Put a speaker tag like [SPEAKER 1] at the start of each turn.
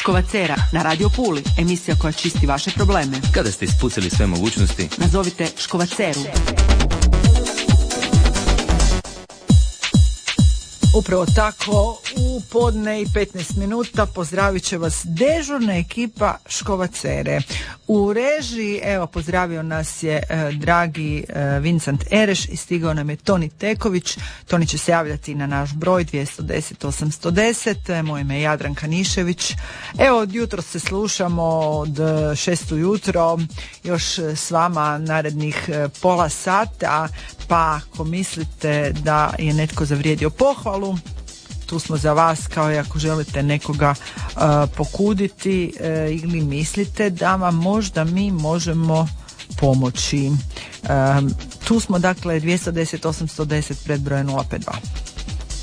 [SPEAKER 1] Škovacera na Radio Puli, emisija koja čisti vaše probleme.
[SPEAKER 2] Kada ste ispucali sve mogućnosti,
[SPEAKER 1] nazovite Škovaceru.
[SPEAKER 3] Upravo tako, u podne i 15 minuta pozdravit će vas dežurna ekipa Škovacere. U režiji, evo, pozdravio nas je dragi Vincent Ereš i stigao nam je Toni Teković. Toni će se javljati na naš broj 210 810. Moje ime je Jadranka Nišević. Evo, od jutro se slušamo od 6 ujutro, još s vama narednih pola sata, pa ako mislite da je netko zavrijedio pohvalu, tu smo za vas, kao i ako želite nekoga pokuditi ili mislite da vam možda mi možemo pomoći. Tu smo, dakle, 210 810 pred brojem 052.